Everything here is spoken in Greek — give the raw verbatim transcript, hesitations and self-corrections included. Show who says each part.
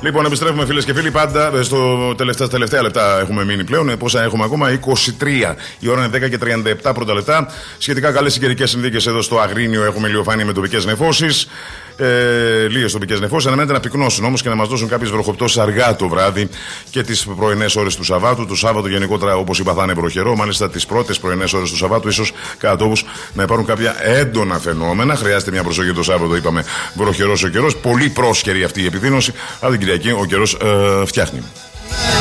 Speaker 1: Λοιπόν, επιστρέφουμε φίλες και φίλοι. Πάντα στο τελευταία, στα τελευταία λεπτά έχουμε μείνει πλέον. Πόσα έχουμε ακόμα? είκοσι τρία. Η ώρα είναι δέκα και τριάντα επτά πρώτα λεπτά. Σχετικά καλές καιρικές συνθήκες εδώ στο Αγρίνιο. Έχουμε ηλιοφάνεια με τοπικές νεφώσεις. Ε, Λίγες τοπικές νεφώσεις. Αναμένεται να πυκνώσουν όμως και να μας δώσουν κάποιες βροχοπτώσεις αργά το βράδυ και τις πρωινές ώρες του Σαββάτου. Το Σάββατο γενικότερα, όπως είπα, θα είναι βροχερό. Μάλιστα τις πρώτες πρωινές ώρες του Σαββάτου, ίσως κατά τόπους να υπάρχουν κάποια έντονα φαινόμενα. Χρειάζεται μια προσοχή το Σάββατο, είπαμε, βροχερός ο καιρός. Πολύ πρόσκαιρη αυτή η επιδείνωση. Αλλά την Κυριακή ο καιρός ε, φτιάχνει.